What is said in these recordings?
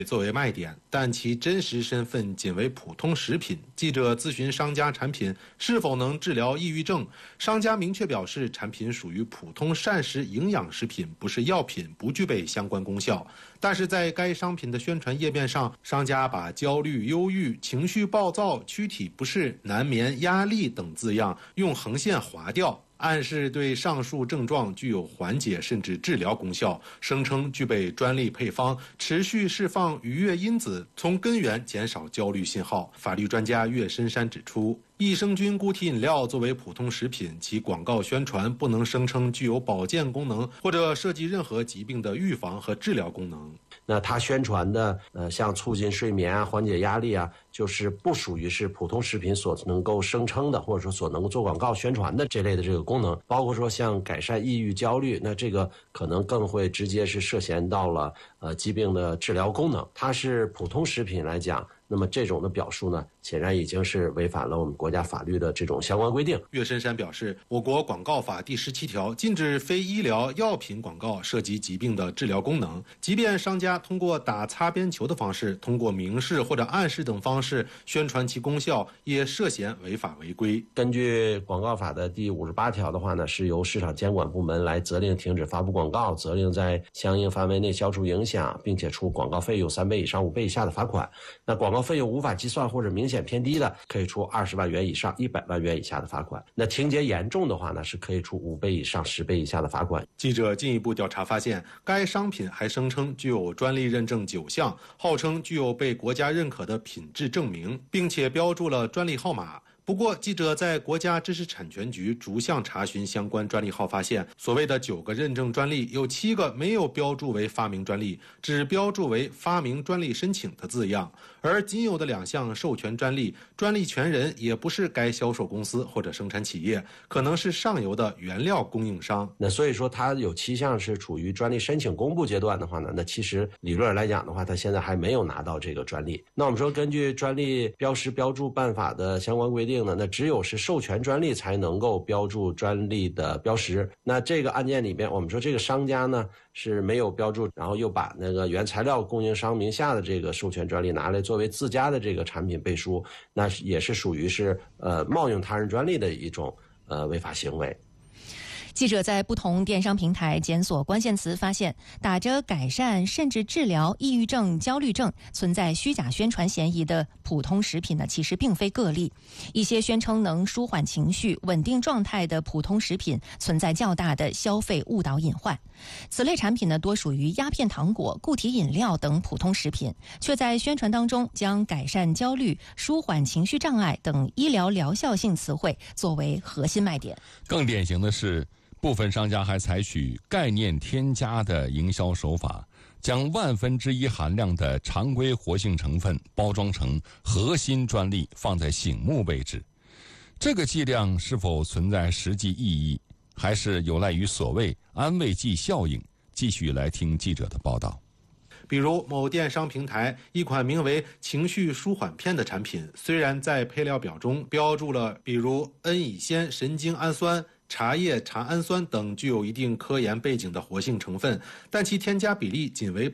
作为卖点，但其真实身份仅为普通食品。记者咨询商家产品是否能治疗抑郁症，商家明确表示产品属于普通膳食营养食品，不是药品，不具备相关功效。但是在该商品的宣传页面上，商家把焦虑、忧郁、情绪暴躁、躯体不适、难眠、压力等字样用横线划掉，暗示对上述症状具有缓解甚至治疗功效，声称具备专利配方，持续释放愉悦因子，从根源减少焦虑信号。法律专家岳深山指出，益生菌固体饮料作为普通食品，其广告宣传不能声称具有保健功能或者涉及任何疾病的预防和治疗功能。 那它宣传的像促进睡眠啊、缓解压力啊，就是不属于是普通食品所能够声称的，或者说所能够做广告宣传的这类的这个功能。包括说像改善抑郁、焦虑，那这个可能更会直接是涉嫌到了疾病的治疗功能。它是普通食品来讲，那么这种的表述呢，显然已经是违反了我们国家法律的这种相关规定。 岳深山表示，我国广告法第17条禁止非医疗药品广告涉及疾病的治疗功能，即便商家通过打擦边球的方式，通过明示或者暗示等方式宣传其功效，也涉嫌违法违规。 根据广告法的第58条的话呢，是由市场监管部门来责令停止发布广告，责令在相应范围内消除影响，并且处广告费用3倍以上5倍以下的罚款。那广告费用无法计算或者明显偏低的，可以处20万元以上100万元以下的罚款。那情节严重的话呢，是可以处5倍以上10倍以下的罚款。 记者进一步调查发现，该商品还声称具有专利认证9项，号称具有被国家认可的品质证明，并且标注了专利号码。不过，记者在国家知识产权局逐项查询相关专利号，发现所谓的9个认证专利有7个没有标注为发明专利，只标注为发明专利申请的字样，而仅有的2项授权专利，专利权人也不是该销售公司或者生产企业，可能是上游的原料供应商。 那所以说它有7项是处于专利申请公布阶段的话呢，那其实理论来讲的话，它现在还没有拿到这个专利。那我们说根据专利标识标注办法的相关规定呢，那只有是授权专利才能够标注专利的标识。那这个案件里边，我们说这个商家呢是没有标注，然后又把那个原材料供应商名下的这个授权专利拿来作为自家的这个产品背书，那也是属于是冒用他人专利的一种违法行为。 记者在不同电商平台检索关键词，发现打着改善甚至治疗抑郁症、焦虑症存在虚假宣传嫌疑的普通食品呢，其实并非个例。一些宣称能舒缓情绪、稳定状态的普通食品存在较大的消费误导隐患。此类产品呢，多属于鸦片糖果、固体饮料等普通食品，却在宣传当中将改善焦虑、舒缓情绪障碍等医疗疗效性词汇作为核心卖点。 更典型的是，部分商家还采取概念添加的营销手法，将1/1000含量的常规活性成分包装成核心专利，放在醒目位置。这个剂量是否存在实际意义，还是有赖于所谓安慰剂效应？继续来听记者的报道。 比如某电商平台一款名为情绪舒缓片的产品，虽然在配料表中标注了比如N乙酰神经氨酸、茶叶茶氨酸等具有一定科研背景的活性成分，但其添加比例仅为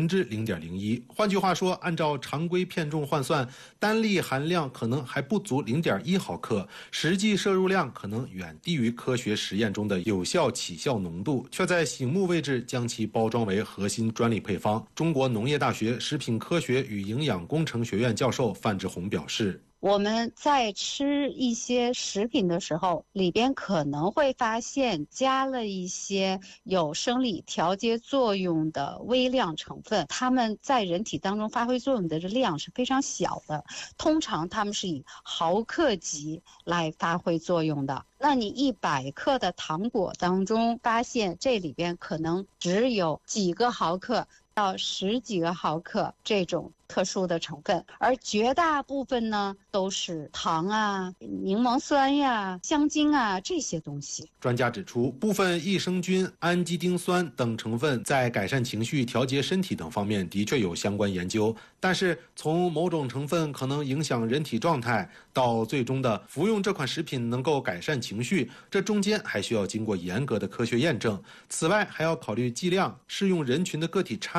0.01%。换句话说，按照常规片重换算，单粒含量可能还不足0.1毫克，实际摄入量可能远低于科学实验中的有效起效浓度，却在醒目位置将其包装为核心专利配方。中国农业大学食品科学与营养工程学院教授范志红表示， 我们在吃一些食品的时候，里边可能会发现加了一些有生理调节作用的微量成分，它们在人体当中发挥作用的量是非常小的，通常它们是以毫克级来发挥作用的。那你100克的糖果当中发现这里边可能只有几个毫克到10几个毫克这种特殊的成分，而绝大部分呢都是糖啊、柠檬酸呀、香精啊这些东西。 专家指出，部分益生菌、氨基丁酸等成分在改善情绪、调节身体等方面的确有相关研究，但是从某种成分可能影响人体状态到最终的服用这款食品能够改善情绪，这中间还需要经过严格的科学验证。此外，还要考虑剂量、适用人群的个体差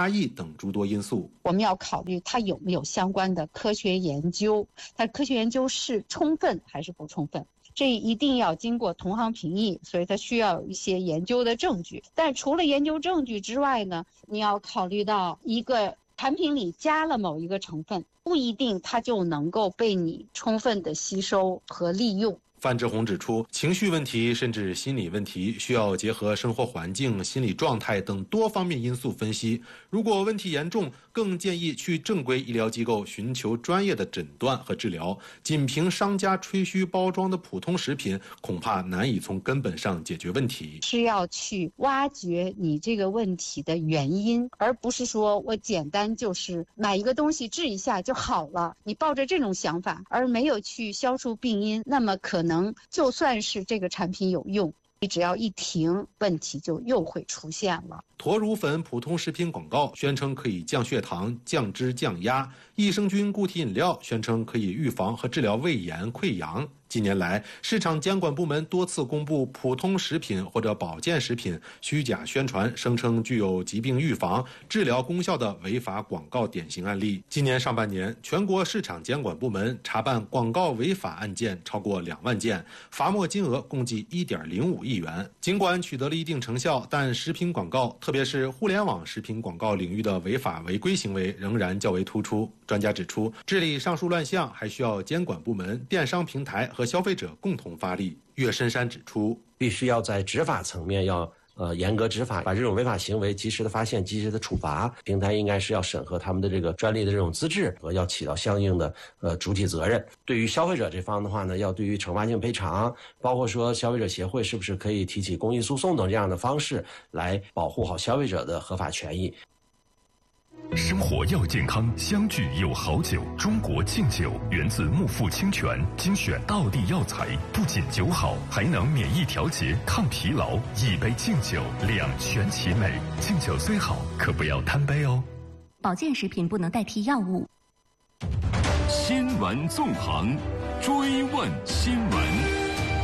差异等诸多因素。 我们要考虑它有没有相关的科学研究，它科学研究是充分还是不充分，这一定要经过同行评议，所以它需要一些研究的证据。但除了研究证据之外呢，你要考虑到一个产品里加了某一个成分，不一定它就能够被你充分的吸收和利用。 范志红指出，情绪问题甚至心理问题需要结合生活环境、心理状态等多方面因素分析。如果问题严重，更建议去正规医疗机构寻求专业的诊断和治疗。仅凭商家吹嘘包装的普通食品，恐怕难以从根本上解决问题。 是要去挖掘你这个问题的原因，而不是说我简单就是买一个东西治一下就好了。你抱着这种想法，而没有去消除病因，那么可能就算是这个产品有用，你只要一停，问题就又会出现了。 驼乳粉普通食品广告宣称可以降血糖、降脂、降压；益生菌固体饮料宣称可以预防和治疗胃炎、溃疡。近年来，市场监管部门多次公布普通食品或者保健食品虚假宣传，声称具有疾病预防、治疗功效的违法广告典型案例。今年上半年，全国市场监管部门查办广告违法案件超过2万件，罚没金额共计1.05亿元。尽管取得了一定成效，但食品广告，特别是互联网食品广告领域的违法违规行为仍然较为突出。专家指出，治理上述乱象还需要监管部门、电商平台和消费者共同发力。岳深山指出， 必须要在执法层面要严格执法，把这种违法行为及时的发现、及时的处罚。平台应该是要审核他们的这个专利的这种资质，和要起到相应的主体责任。对于消费者这方的话呢，要对于惩罚性赔偿，包括说消费者协会是不是可以提起公益诉讼等这样的方式来保护好消费者的合法权益。 生活要健康，相聚有好酒。中国敬酒源自木富清泉，精选道地药材，不仅酒好，还能免疫调节、抗疲劳。一杯敬酒，两全其美。敬酒虽好，可不要贪杯哦。 保健食品不能代替药物。 新闻纵横，追问新闻。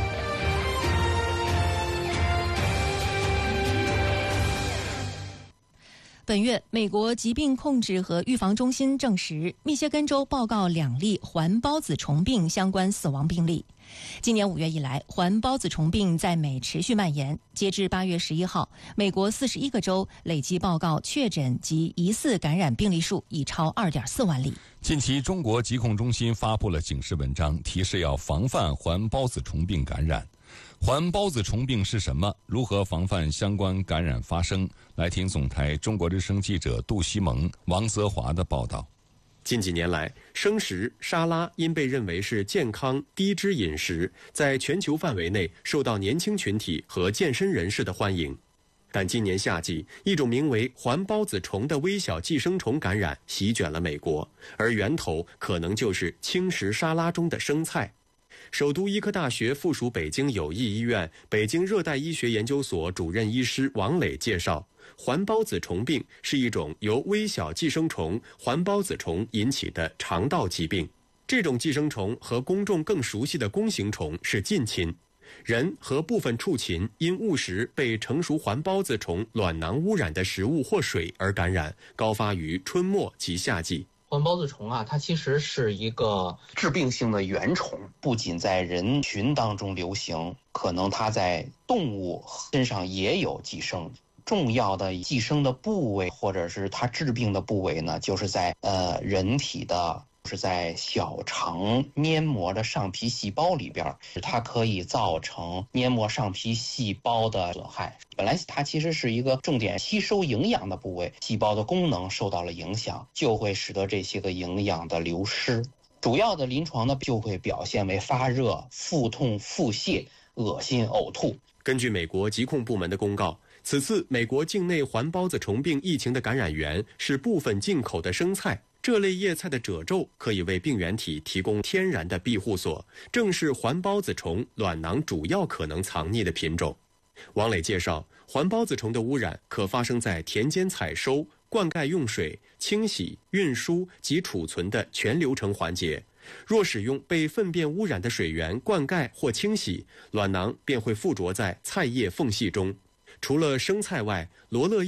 本月，美国疾病控制和预防中心证实，密歇根州报告2例环孢子虫病相关死亡病例。今年5月以来，环孢子虫病在美持续蔓延。截至8月11号，美国41个州累计报告确诊及疑似感染病例数已超2.4万例。 近期，中国疾控中心发布了警示文章，提示要防范环孢子虫病感染。环孢子虫病是什么？如何防范相关感染发生？来听总台中国之声记者杜西蒙、王泽华的报道。 近几年来，生食、沙拉因被认为是健康低脂饮食，在全球范围内受到年轻群体和健身人士的欢迎。但今年夏季，一种名为环孢子虫的微小寄生虫感染席卷了美国，而源头可能就是轻食沙拉中的生菜。首都医科大学附属北京友谊医院北京热带医学研究所主任医师王磊介绍，环孢子虫病是一种由微小寄生虫环孢子虫引起的肠道疾病。这种寄生虫和公众更熟悉的弓形虫是近亲，人和部分畜禽因误食被成熟环孢子虫卵囊污染的食物或水而感染，高发于春末及夏季。 环孢子虫它其实是一个致病性的原虫，不仅在人群当中流行，可能它在动物身上也有寄生。重要的寄生的部位或者是它致病的部位呢，就是在人体的是在小肠黏膜的上皮细胞里边，它可以造成黏膜上皮细胞的损害。本来它其实是一个重点吸收营养的部位，细胞的功能受到了影响，就会使得这些个营养的流失。主要的临床呢就会表现为发热、腹痛、腹泻、恶心、呕吐。 根据美国疾控部门的公告，此次美国境内环孢子虫病疫情的感染源是部分进口的生菜。这类叶菜的褶皱可以为病原体提供天然的庇护所，正是环孢子虫卵囊主要可能藏匿的品种。王磊介绍，环孢子虫的污染可发生在田间采收、灌溉用水、清洗、运输及储存的全流程环节。若使用被粪便污染的水源灌溉或清洗，卵囊便会附着在菜叶缝隙中。除了生菜外，罗勒叶、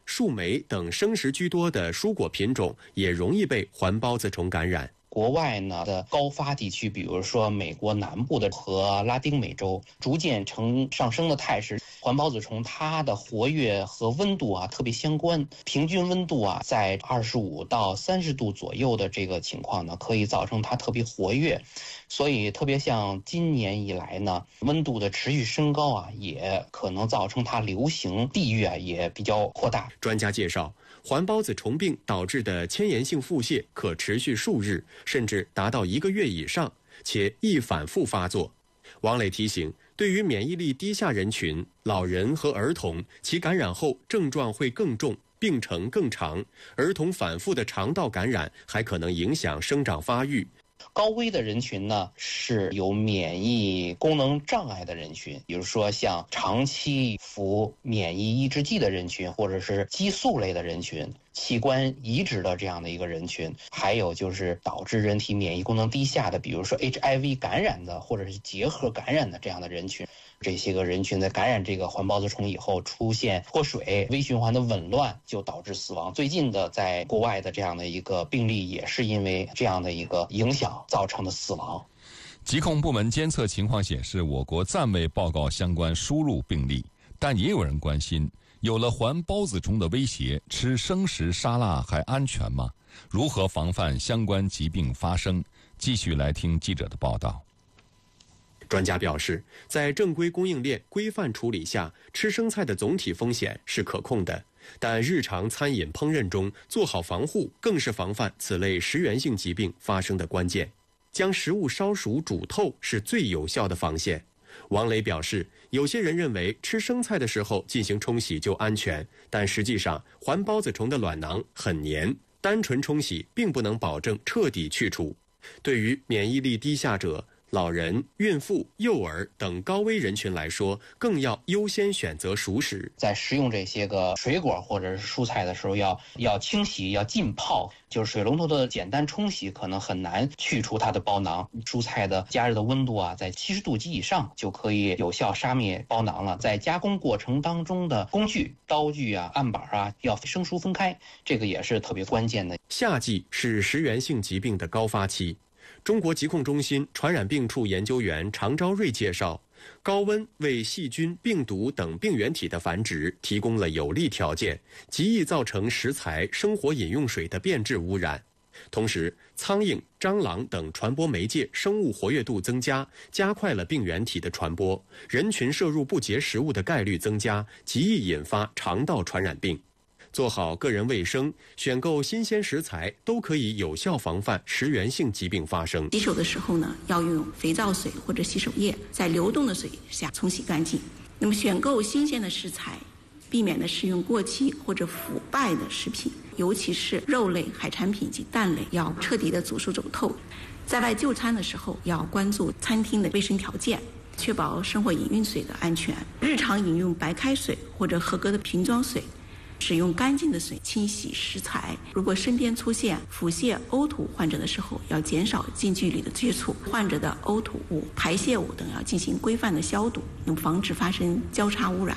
树莓等生食居多的蔬果品种也容易被环孢子虫感染。 国外呢的高发地区，比如说美国南部的和拉丁美洲，逐渐呈上升的态势。环孢子虫它的活跃和温度特别相关，平均温度在25到30度左右的这个情况呢，可以造成它特别活跃。所以特别像今年以来呢，温度的持续升高也可能造成它流行地域也比较扩大。 专家介绍，环孢子虫病导致的迁延性腹泻可持续数日，甚至达到1个月以上，且易反复发作。王磊提醒，对于免疫力低下人群、老人和儿童，其感染后症状会更重，病程更长，儿童反复的肠道感染还可能影响生长发育。 高危的人群呢，是有免疫功能障碍的人群，比如说像长期服免疫抑制剂的人群，或者是激素类的人群，器官移植的这样的一个人群，还有就是导致人体免疫功能低下的，比如说 HIV 感染的或者是结核感染的这样的人群。这些个人群在感染这个环孢子虫以后，出现脱水、微循环的紊乱，就导致死亡。最近的在国外的这样的一个病例，也是因为这样的一个影响造成的死亡。 疾控部门监测情况显示，我国暂未报告相关输入病例，但也有人关心，有了环孢子虫的威胁，吃生食沙拉还安全吗？如何防范相关疾病发生？继续来听记者的报道。 专家表示，在正规供应链规范处理下，吃生菜的总体风险是可控的，但日常餐饮烹饪中做好防护，更是防范此类食源性疾病发生的关键。将食物烧熟煮透是最有效的防线。王磊表示，有些人认为吃生菜的时候进行冲洗就安全，但实际上环孢子虫的卵囊很黏，单纯冲洗并不能保证彻底去除。对于免疫力低下者、老人、孕妇、幼儿等高危人群来说，更要优先选择熟食。 在食用这些个水果或者是蔬菜的时候，要清洗，要浸泡，就是水龙头的简单冲洗可能很难去除它的包囊。蔬菜的加热的温度在70度及以上就可以有效杀灭包囊了。在加工过程当中的工具、刀具案板要生疏分开，这个也是特别关键的。 夏季是食源性疾病的高发期。中国疾控中心传染病处研究员常昭瑞介绍，高温为细菌、病毒等病原体的繁殖提供了有利条件，极易造成食材、生活饮用水的变质污染。同时，苍蝇、蟑螂等传播媒介生物活跃度增加，加快了病原体的传播，人群摄入不洁食物的概率增加，极易引发肠道传染病。做好个人卫生，选购新鲜食材，都可以有效防范食源性疾病发生。 洗手的时候呢，要用肥皂水或者洗手液在流动的水下冲洗干净。那么选购新鲜的食材，避免的食用过期或者腐败的食品，尤其是肉类、海产品及蛋类，要彻底的煮熟煮透。在外就餐的时候，要关注餐厅的卫生条件，确保生活饮用水的安全。日常饮用白开水或者合格的瓶装水，使用干净的水清洗食材。如果身边出现腹泻、呕吐患者的时候，要减少近距离的接触，患者的呕吐物、排泄物等要进行规范的消毒，能防止发生交叉污染。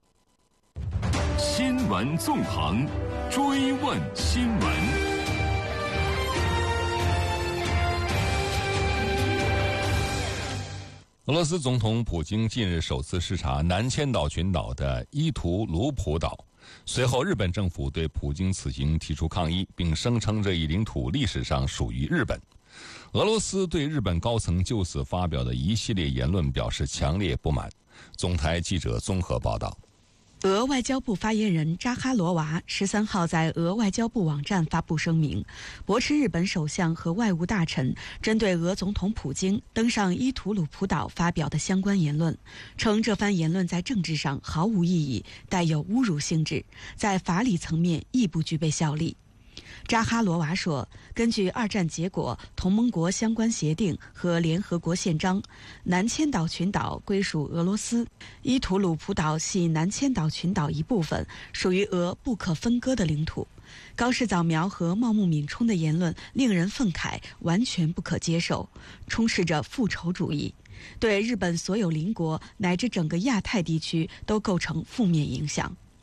新闻纵横，追问新闻。 俄罗斯总统普京近日首次视察南千岛群岛的伊图卢普岛，随后日本政府对普京此行提出抗议，并声称这一领土历史上属于日本。俄罗斯对日本高层就此发表的一系列言论表示强烈不满。总台记者综合报道。 俄外交部发言人扎哈罗娃13号在俄外交部网站发布声明，驳斥日本首相和外务大臣针对俄总统普京登上伊图鲁普岛发表的相关言论，称这番言论在政治上毫无意义，带有侮辱性质，在法理层面亦不具备效力。扎哈罗娃说，根据二战结果、同盟国相关协定和联合国宪章，南千岛群岛归属俄罗斯，伊图鲁普岛系南千岛群岛一部分，属于俄不可分割的领土。高市早苗和茂木敏充的言论令人愤慨，完全不可接受，充斥着复仇主义，对日本所有邻国乃至整个亚太地区都构成负面影响。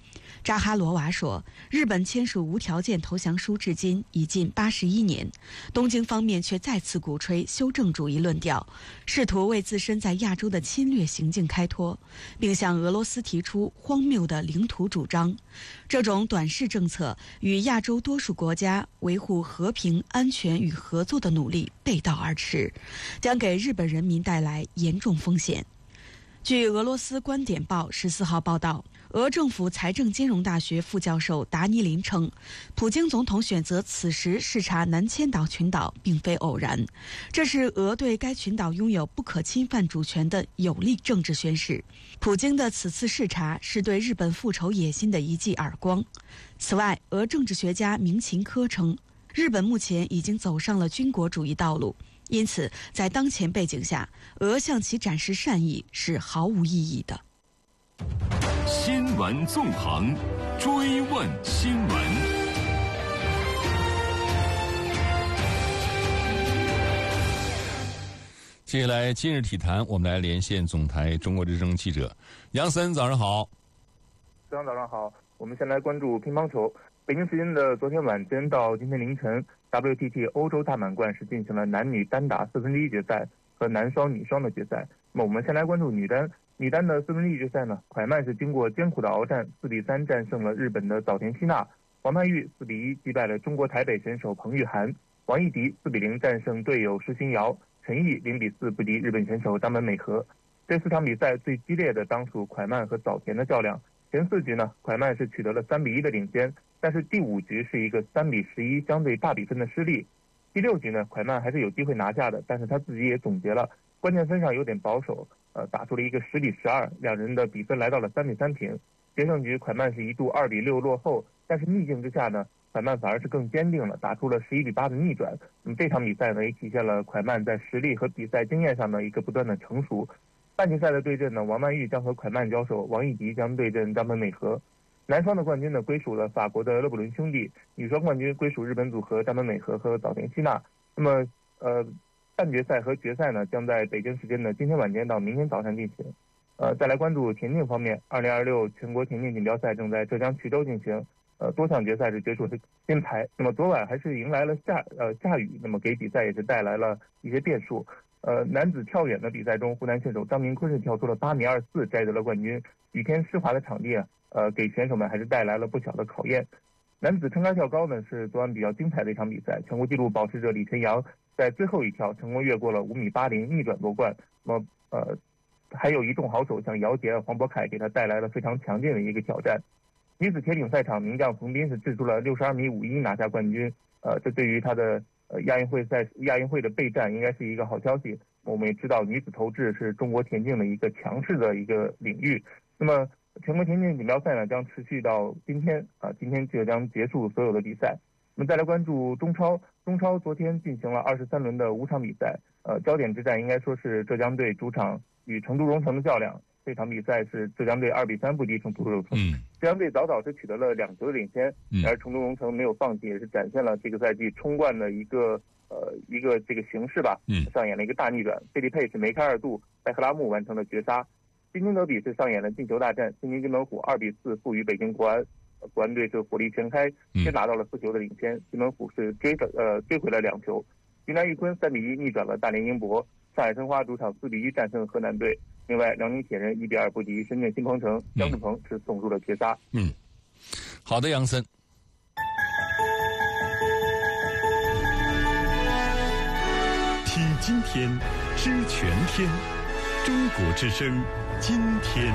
扎哈罗娃说，日本签署无条件投降书至今已近81年，东京方面却再次鼓吹修正主义论调，试图为自身在亚洲的侵略行径开脱，并向俄罗斯提出荒谬的领土主张。这种短视政策与亚洲多数国家维护和平、安全与合作的努力背道而驰，将给日本人民带来严重风险。据俄罗斯观点报14号报道，俄政府财政金融大学副教授达尼林称，普京总统选择此时视察南千岛群岛并非偶然，这是俄对该群岛拥有不可侵犯主权的有力政治宣示。普京的此次视察是对日本复仇野心的一记耳光。此外，俄政治学家明琴科称，日本目前已经走上了军国主义道路，因此在当前背景下，俄向其展示善意是毫无意义的。 新闻纵横，追问新闻。 接下来今日体坛，我们来连线总台中国之声记者杨森，早上好。 早上好，我们先来关注乒乓球。北京时间的昨天晚间到今天凌晨， WTT 欧洲大满贯是进行了男女单打4分之一决赛和男双、女双的决赛。那么我们先来关注女单的4分之一决赛呢，蒯曼是经过艰苦的鏖战，4比3战胜了日本的早田希娜，王曼玉4比1击败了中国台北选手彭玉涵，王艺迪4比0战胜队友施新瑶，陈毅0比4不敌日本选手张本美和。这4场比赛最激烈的当属蒯曼和早田的较量。前4局呢，蒯曼是取得了3比1的领先，但是第5局是一个3比11相对大比分的失利。第6局呢，蒯曼还是有机会拿下的，但是他自己也总结了关键分上有点保守，打出了一个10比12，两人的比分来到了3比3平。决胜局蒯曼是一度2比6落后，但是逆境之下呢，蒯曼反而是更坚定了，打出了11比8的逆转。那么这场比赛呢，也体现了蒯曼在实力和比赛经验上的一个不断的成熟。半决赛的对阵呢，王曼玉将和蒯曼交手，王艺迪将对阵张本美和。男双的冠军呢归属了法国的勒布伦兄弟，女双冠军归属日本组合张本美和和早田希娜。那么半决赛和决赛呢将在北京时间的今天晚间到明天早上进行。再来关注田径方面，2026全国田径锦标赛正在浙江衢州进行，多项决赛是决出是金牌。那么昨晚还是迎来了下雨，那么给比赛也是带来了一些变数。男子跳远的比赛中，湖南选手张明坤是跳出了8米24，摘得了冠军。雨天湿滑的场地给选手们还是带来了不小的考验。男子撑杆跳高呢是昨晚比较精彩的一场比赛，全国纪录保持者李晨阳在最后一跳成功越过了5米80，逆转夺冠。那么还有一众好手像姚杰、黄渤凯给他带来了非常强劲的一个挑战。女子铁艇赛场，名将冯彬是掷出了62米51拿下冠军。这对于他的亚运会的备战应该是一个好消息。我们也知道女子投掷是中国田径的一个强势的一个领域。那么全国田径锦标赛呢将持续到今天就将结束所有的比赛。我们再来关注中超昨天进行了23轮的5场比赛，焦点之战应该说是浙江队主场与成都蓉城的较量。这场比赛是浙江队2比3不敌成都蓉城。浙江队早是取得了2球的领先，而成都蓉城没有放弃，也是展现了这个赛季冲冠的一个这个形式吧。上演了一个大逆转，费利佩是梅开2度，拜赫拉木完成了绝杀。京津德比是上演了进球大战，天津津门虎2比4负于北京国安，国安队是火力全开，先拿到了4球的领先，津门虎是追回了2球。云南玉坤3比1逆转了大连英博，上海申花主场4比1战胜河南队。另外，辽宁铁人1比2不敌深圳新鹏城，姜志鹏是送出了绝杀。 好的，杨森。 听今天，知全天，中国之声，今天。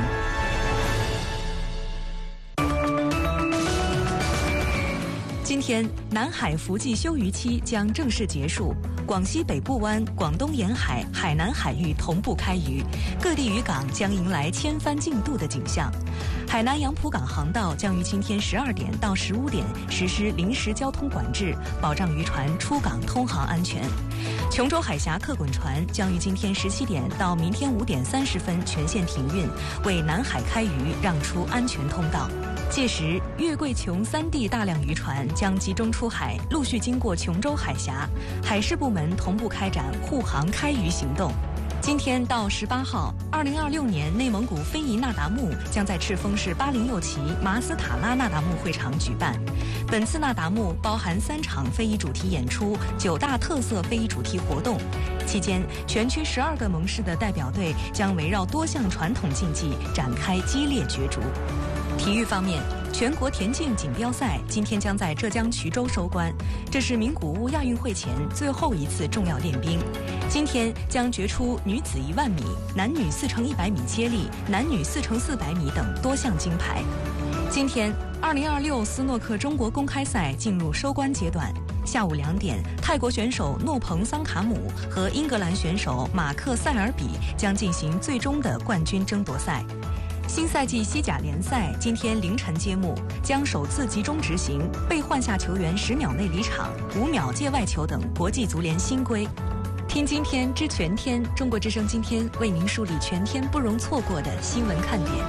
今天，南海伏季休渔期将正式结束，广西北部湾、广东沿海、海南海域同步开渔，各地渔港将迎来千帆竞渡的景象。海南杨浦港航道将于今天12点到15点实施临时交通管制，保障渔船出港通航安全。琼州海峡客滚船将于今天17点到明天5点30分全线停运，为南海开渔让出安全通道。届时，粤桂琼3地大量渔船将集中出海，陆续经过琼州海峡，海事部门同步开展护航开渔行动。 今天到18号，2026年内蒙古非遗那达慕将在赤峰市806旗马斯塔拉那达慕会场举办。本次那达慕包含3场非遗主题演出、9大特色非遗主题活动。期间，全区12个盟市的代表队将围绕多项传统竞技展开激烈角逐。体育方面，全国田径锦标赛今天将在浙江衢州收官，这是名古屋亚运会前最后一次重要练兵。今天将决出女子10000米、男女4×100米接力、男女4×400米等多项金牌。今天，2026斯诺克中国公开赛进入收官阶段。下午2点，泰国选手诺彭桑卡姆和英格兰选手马克塞尔比将进行最终的冠军争夺赛。新赛季西甲联赛今天凌晨揭幕，将首次集中执行被换下球员10秒内离场、5秒界外球等国际足联新规。听今天知全天，中国之声今天为您梳理全天不容错过的新闻看点。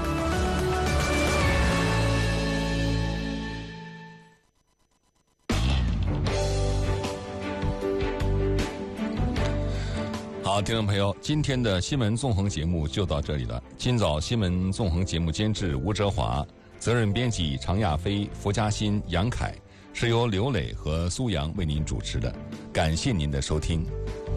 好，听众朋友，今天的新闻纵横节目就到这里了。今早新闻纵横节目监制吴哲华，责任编辑常亚飞、佛家欣、杨凯，是由刘磊和苏阳为您主持的。感谢您的收听。